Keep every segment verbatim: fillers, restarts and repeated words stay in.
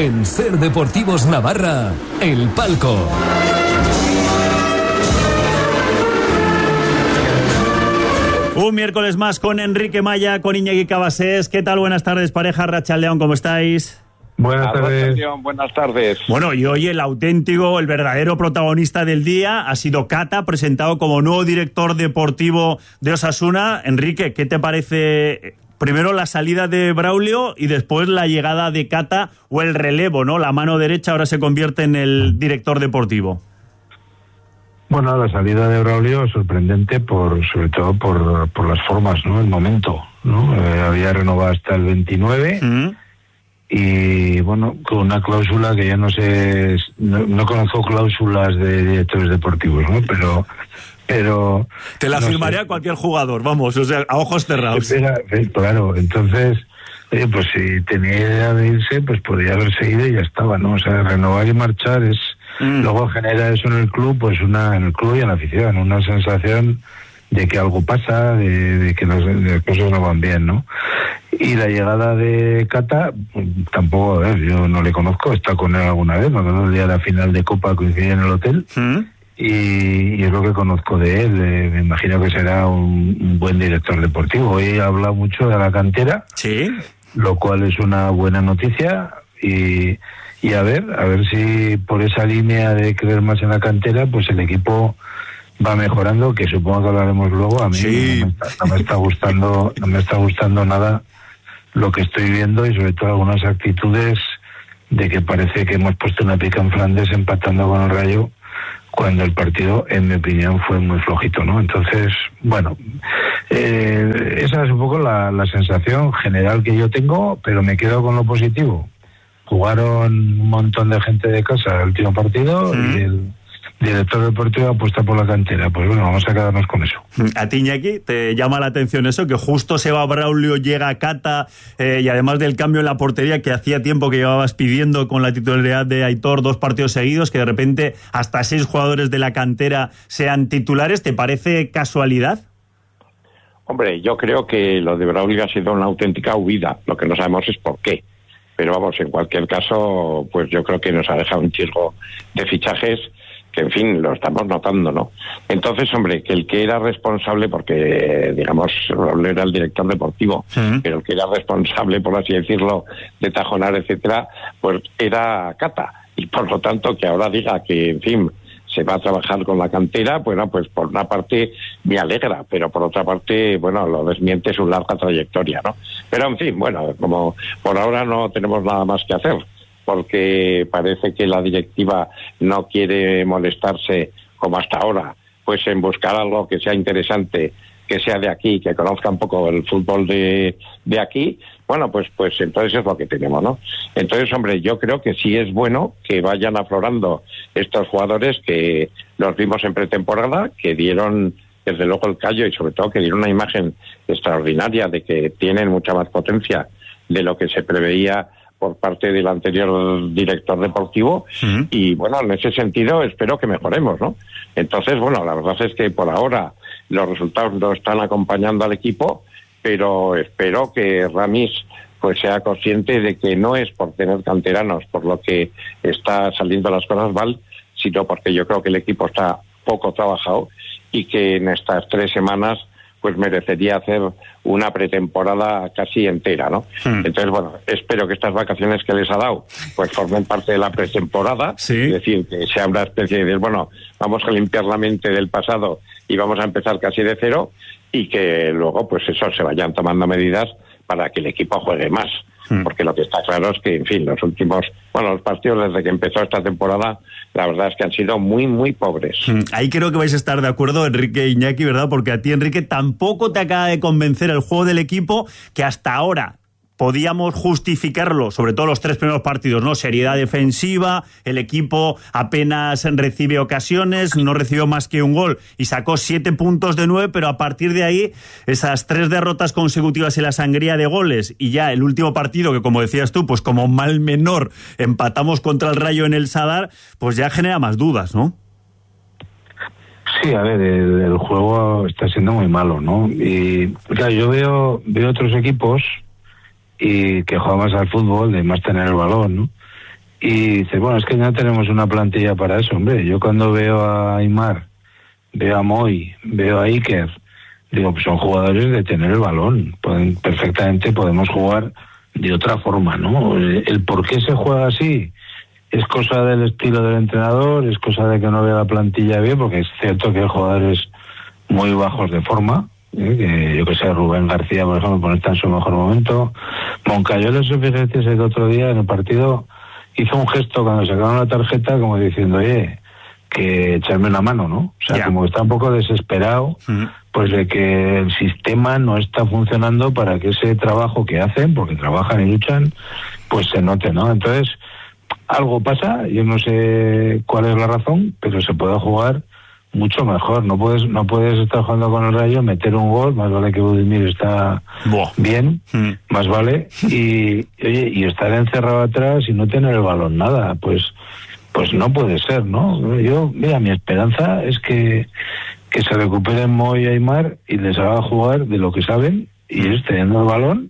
En Ser Deportivos Navarra, El Palco. Un miércoles más con Enrique Maya, con Iñaki Cabasés. ¿Qué tal? Buenas tardes, pareja Rachaldeón, ¿cómo estáis? Buenas tardes. Buenas tardes. Bueno, y hoy el auténtico, el verdadero protagonista del día ha sido Cata, presentado como nuevo director deportivo de Osasuna. Enrique, ¿qué te parece primero la salida de Braulio y después la llegada de Cata, o el relevo, ¿no? La mano derecha ahora se convierte en el director deportivo. Bueno, la salida de Braulio sorprendente, por sobre todo por, por las formas, ¿no? El momento, ¿no? Eh, había renovado hasta el veintinueve. ¿Mm? Y bueno, con una cláusula que ya no sé, no, no conozco cláusulas de directores deportivos, ¿no? Pero, pero te la no firmaría sé. Cualquier jugador, vamos, o sea, a ojos cerrados. Era, claro, entonces, oye, pues si tenía idea de irse, pues podría haberse ido y ya estaba, ¿no? O sea, renovar y marchar es, mm. luego genera eso en el club, pues una, en el club y en la afición, una sensación de que algo pasa, de, de que las, de cosas no van bien, ¿no? Y la llegada de Cata, tampoco, a ver, yo no le conozco, he estado con él alguna vez, me acuerdo el día de la final de Copa, coincidí en el hotel, ¿Mm? y, y es lo que conozco de él, eh, me imagino que será un, un buen director deportivo. Hoy he hablado mucho de la cantera, sí, lo cual es una buena noticia, y, y a ver, a ver si por esa línea de creer más en la cantera, pues el equipo va mejorando, que supongo que hablaremos luego. A mí sí. no, me está, no me está gustando, no me está gustando nada lo que estoy viendo, y sobre todo algunas actitudes de que parece que hemos puesto una pica en Flandes empatando con el Rayo, cuando el partido, en mi opinión, fue muy flojito, ¿no? Entonces, bueno, eh, esa es un poco la, la sensación general que yo tengo, pero me quedo con lo positivo. Jugaron un montón de gente de casa el último partido, ¿Mm? y el director deportivo apuesta por la cantera. Pues bueno, vamos a quedarnos con eso. A ti, Iñaki, ¿te llama la atención eso? Que justo se va Braulio, llega Cata, eh, y además del cambio en la portería que hacía tiempo que llevabas pidiendo con la titularidad de Aitor, dos partidos seguidos, que de repente hasta seis jugadores de la cantera sean titulares. ¿Te parece casualidad? Hombre, yo creo que lo de Braulio ha sido una auténtica huida. Lo que no sabemos es por qué. Pero vamos, en cualquier caso, pues yo creo que nos ha dejado un chisgo de fichajes que, en fin, lo estamos notando, ¿no? Entonces, hombre, que el que era responsable, porque, digamos, Raúl era el director deportivo, sí. pero el que era responsable, por así decirlo, de tajonar, etcétera, pues era Cata. Y por lo tanto, que ahora diga que, en fin, se va a trabajar con la cantera, bueno, pues por una parte me alegra, pero por otra parte, bueno, lo desmiente su larga trayectoria, ¿no? Pero, en fin, bueno, como por ahora no tenemos nada más que hacer, porque parece que la directiva no quiere molestarse como hasta ahora, pues en buscar algo que sea interesante, que sea de aquí, que conozca un poco el fútbol de, de aquí. Bueno, pues pues entonces es lo que tenemos, ¿no? Entonces, hombre, yo creo que sí es bueno que vayan aflorando estos jugadores que los vimos en pretemporada, que dieron desde luego el callo, y sobre todo que dieron una imagen extraordinaria de que tienen mucha más potencia de lo que se preveía por parte del anterior director deportivo. Uh-huh. Y bueno, en ese sentido espero que mejoremos, ¿no? Entonces, bueno, la verdad es que por ahora los resultados no están acompañando al equipo, pero espero que Ramis pues sea consciente de que no es por tener canteranos por lo que está saliendo las cosas mal, sino porque yo creo que el equipo está poco trabajado y que en estas tres semanas pues merecería hacer una pretemporada casi entera, ¿no? Hmm. Entonces, bueno, espero que estas vacaciones que les ha dado pues formen parte de la pretemporada, ¿sí? Es decir, que sea una especie de, bueno, vamos a limpiar la mente del pasado y vamos a empezar casi de cero, y que luego, pues eso, se vayan tomando medidas para que el equipo juegue más. Hmm. Porque lo que está claro es que, en fin, los últimos, bueno, los partidos desde que empezó esta temporada, la verdad es que han sido muy, muy pobres. Hmm. Ahí creo que vais a estar de acuerdo, Enrique e Iñaki, ¿verdad? Porque a ti, Enrique, tampoco te acaba de convencer el juego del equipo, que hasta ahora podíamos justificarlo, sobre todo los tres primeros partidos, ¿no? Seriedad defensiva, el equipo apenas recibe ocasiones, no recibió más que un gol y sacó siete puntos de nueve, pero a partir de ahí, esas tres derrotas consecutivas en la sangría de goles, y ya el último partido, que como decías tú, pues como mal menor, empatamos contra el Rayo en el Sadar, pues ya genera más dudas, ¿no? Sí, a ver, el, el juego está siendo muy malo, ¿no? Y claro, yo veo, veo otros equipos y que juega más al fútbol, de más tener el balón, ¿no? y dices, bueno, es que no tenemos una plantilla para eso, hombre. Yo cuando veo a Aimar, veo a Moy, veo a Iker, digo, pues son jugadores de tener el balón. Pueden, perfectamente podemos jugar de otra forma, ¿no? El por qué se juega así es cosa del estilo del entrenador, es cosa de que no vea la plantilla bien, porque es cierto que hay jugadores muy bajos de forma, ¿eh? Que yo que sé, Rubén García, por ejemplo, no está en su mejor momento. Moncayola, fíjate, el otro día en el partido hizo un gesto cuando sacaron la tarjeta como diciendo, oye, que echarme una mano, ¿no? O sea, yeah. como que está un poco desesperado, mm. pues de que el sistema no está funcionando para que ese trabajo que hacen, porque trabajan y luchan, pues se note, ¿no? Entonces, algo pasa, yo no sé cuál es la razón, pero se puede jugar mucho mejor. No puedes no puedes estar jugando con el Rayo, meter un gol, más vale que Budimir está Buah. bien, mm. más vale, y oye, y estar encerrado atrás y no tener el balón nada, pues pues no puede ser, ¿no? Yo, mira, mi esperanza es que, que se recuperen Moy y Aimar y les haga jugar de lo que saben, y es teniendo el balón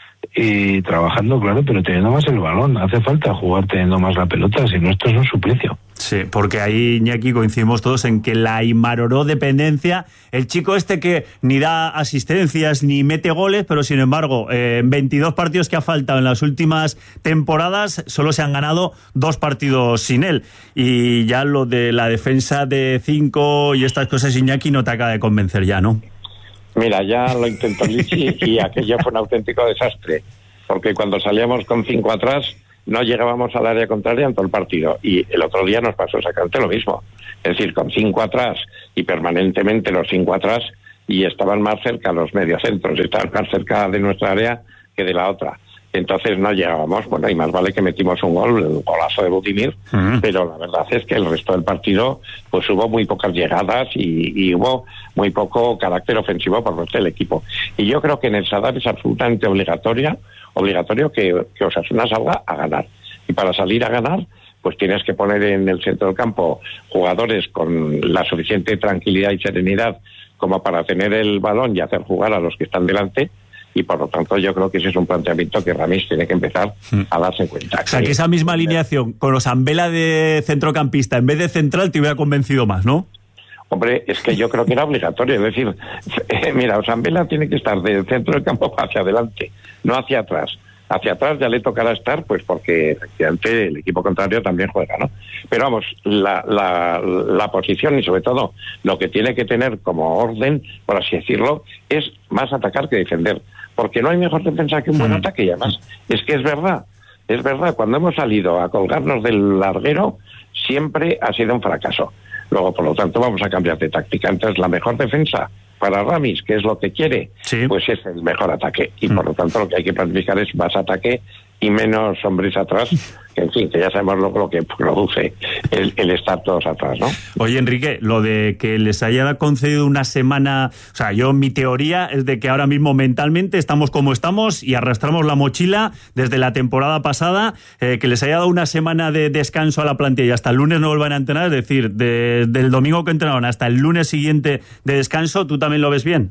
y trabajando, claro, pero teniendo más el balón. Hace falta jugar teniendo más la pelota, si no esto es un suplicio. Sí, porque ahí, Iñaki, coincidimos todos en que la Aimaroró dependencia, el chico este que ni da asistencias ni mete goles, pero sin embargo, eh, en veintidós partidos que ha faltado en las últimas temporadas, solo se han ganado dos partidos sin él. Y ya lo de la defensa de cinco y estas cosas, Iñaki, no te acaba de convencer ya, ¿no? Mira, ya lo intentó Lichi y aquello fue un auténtico desastre, porque cuando salíamos con cinco atrás no llegábamos al área contraria en todo el partido, y el otro día nos pasó exactamente lo mismo, es decir, con cinco atrás y permanentemente los cinco atrás, y estaban más cerca los mediocentros, estaban más cerca de nuestra área que de la otra. Entonces no llegábamos, bueno, y más vale que metimos un gol, el golazo de Budimir, uh-huh. pero la verdad es que el resto del partido, pues hubo muy pocas llegadas y, y hubo muy poco carácter ofensivo por parte del equipo. Y yo creo que en el Sadar es absolutamente obligatoria, obligatorio que, que Osasuna salga a ganar. Y para salir a ganar, pues tienes que poner en el centro del campo jugadores con la suficiente tranquilidad y serenidad como para tener el balón y hacer jugar a los que están delante. Y por lo tanto yo creo que ese es un planteamiento que Ramis tiene que empezar a darse cuenta. O sea, que esa misma alineación con Osambela de centrocampista en vez de central te hubiera convencido más, ¿no? Hombre, es que yo creo que era obligatorio. Es decir, eh, mira, Osambela tiene que estar del centro del campo hacia adelante, no hacia atrás. Hacia atrás ya le tocará estar, pues porque efectivamente el equipo contrario también juega, ¿no? Pero vamos, la, la, la posición y sobre todo lo que tiene que tener como orden, por así decirlo, es más atacar que defender. Porque no hay mejor defensa que un buen ataque, y además es que es verdad, es verdad, cuando hemos salido a colgarnos del larguero siempre ha sido un fracaso. Luego, por lo tanto, vamos a cambiar de táctica. Entonces, la mejor defensa para Ramis, que es lo que quiere, sí. pues es el mejor ataque. Y mm. por lo tanto, lo que hay que planificar es más ataque y menos hombres atrás, que en fin, que ya sabemos lo, lo que produce el, el estar todos atrás, ¿no? Oye, Enrique, lo de que les haya concedido una semana, o sea, yo mi teoría es de que ahora mismo mentalmente estamos como estamos y arrastramos la mochila desde la temporada pasada, eh, que les haya dado una semana de descanso a la plantilla y hasta el lunes no vuelvan a entrenar, es decir, de, del domingo que entrenaron hasta el lunes siguiente de descanso, ¿tú también lo ves bien?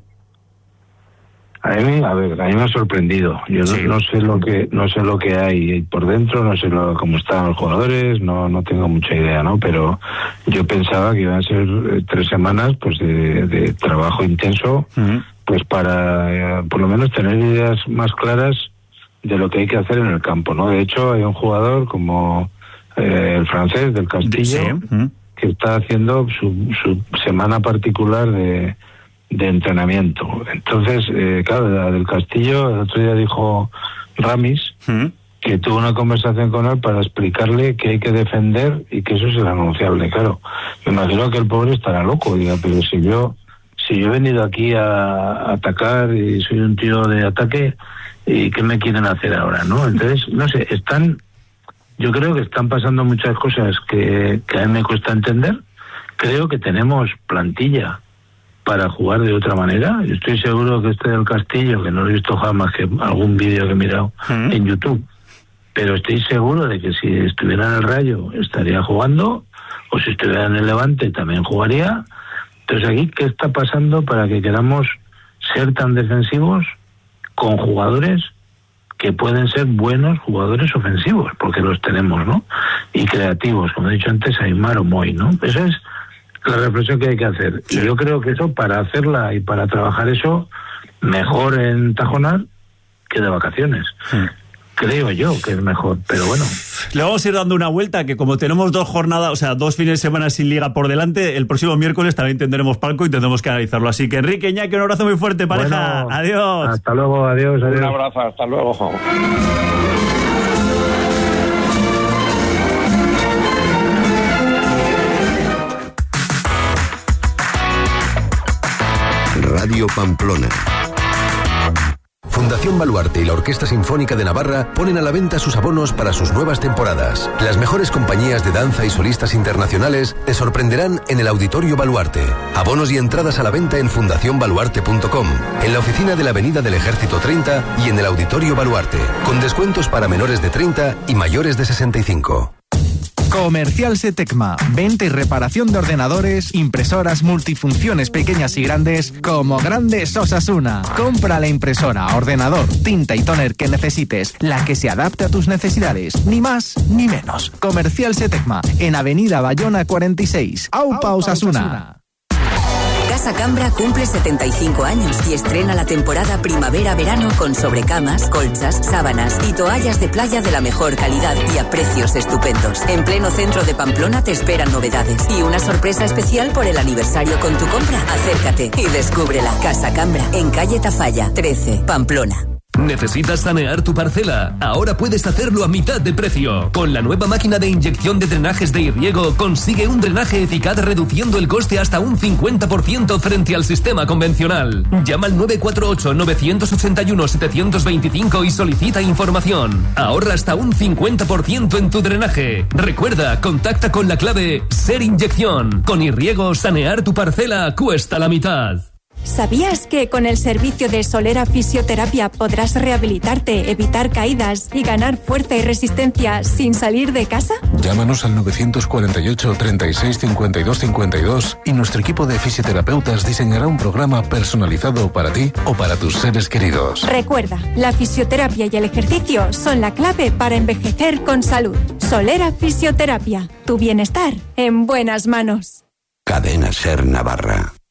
A mí, a ver, a mí me ha sorprendido. Yo sí. no, no sé lo que no sé lo que hay por dentro, no sé lo, cómo están los jugadores, no no tengo mucha idea, ¿no? Pero yo pensaba que iban a ser tres semanas, pues de, de trabajo intenso, uh-huh. pues para eh, por lo menos tener ideas más claras de lo que hay que hacer en el campo, ¿no? De hecho, hay un jugador como eh, el francés del Castillo sí. uh-huh. que está haciendo su, su semana particular de de entrenamiento. Entonces, eh, claro, la del Castillo, el otro día dijo Ramis ¿Mm? que tuvo una conversación con él para explicarle que hay que defender y que eso es irrenunciable. Claro, me imagino que el pobre estará loco, diga, pero si yo si yo he venido aquí a, a atacar y soy un tío de ataque, ¿y qué me quieren hacer ahora, no? Entonces, no sé, están, yo creo que están pasando muchas cosas que, que a mí me cuesta entender. Creo que tenemos plantilla para jugar de otra manera. Yo estoy seguro que este del Castillo, que no lo he visto jamás que algún vídeo que he mirado ¿Mm? en YouTube, pero estoy seguro de que si estuviera en el Rayo estaría jugando, o si estuviera en el Levante también jugaría. Entonces aquí, ¿qué está pasando para que queramos ser tan defensivos con jugadores que pueden ser buenos jugadores ofensivos? Porque los tenemos, ¿no? y creativos, como he dicho antes, Aimar o Moy, ¿no? Esa es la reflexión que hay que hacer. Y yo creo que eso, para hacerla y para trabajar eso, mejor en Tajonar que de vacaciones. Sí. Creo yo que es mejor, pero bueno. Le vamos a ir dando una vuelta, que como tenemos dos jornadas, o sea, dos fines de semana sin liga por delante, el próximo miércoles también tendremos palco y tendremos que analizarlo. Así que Enrique, Iñaki, un abrazo muy fuerte, pareja. Bueno, adiós. Hasta luego, adiós, adiós. Un abrazo, hasta luego. Radio Pamplona. Fundación Baluarte y la Orquesta Sinfónica de Navarra ponen a la venta sus abonos para sus nuevas temporadas. Las mejores compañías de danza y solistas internacionales te sorprenderán en el Auditorio Baluarte. Abonos y entradas a la venta en fundación baluarte punto com, en la oficina de la Avenida del Ejército treinta y en el Auditorio Baluarte, con descuentos para menores de treinta y mayores de sesenta y cinco. Comercial Setecma, venta y reparación de ordenadores, impresoras multifunciones pequeñas y grandes, como Grandes Osasuna. Compra la impresora, ordenador, tinta y tóner que necesites, la que se adapte a tus necesidades, ni más ni menos. Comercial Setecma, en Avenida Bayona cuarenta y seis, Aupa, Osasuna. Casa Cambra cumple setenta y cinco años y estrena la temporada primavera-verano con sobrecamas, colchas, sábanas y toallas de playa de la mejor calidad y a precios estupendos. En pleno centro de Pamplona te esperan novedades y una sorpresa especial por el aniversario con tu compra. Acércate y descúbrela. Casa Cambra, en calle Tafalla, trece, Pamplona. ¿Necesitas sanear tu parcela? Ahora puedes hacerlo a mitad de precio. Con la nueva máquina de inyección de drenajes de Irriego consigue un drenaje eficaz reduciendo el coste hasta un cincuenta por ciento frente al sistema convencional. Llama al nueve cuatro ocho, nueve ocho uno, siete dos cinco y solicita información. Ahorra hasta un cincuenta por ciento en tu drenaje. Recuerda, contacta con la clave SER Inyección. Con Irriego, sanear tu parcela cuesta la mitad. ¿Sabías que con el servicio de Solera Fisioterapia podrás rehabilitarte, evitar caídas y ganar fuerza y resistencia sin salir de casa? Llámanos al nueve cuatro ocho, treinta y seis, cincuenta y dos cincuenta y dos y nuestro equipo de fisioterapeutas diseñará un programa personalizado para ti o para tus seres queridos. Recuerda, la fisioterapia y el ejercicio son la clave para envejecer con salud. Solera Fisioterapia, tu bienestar en buenas manos. Cadena SER Navarra.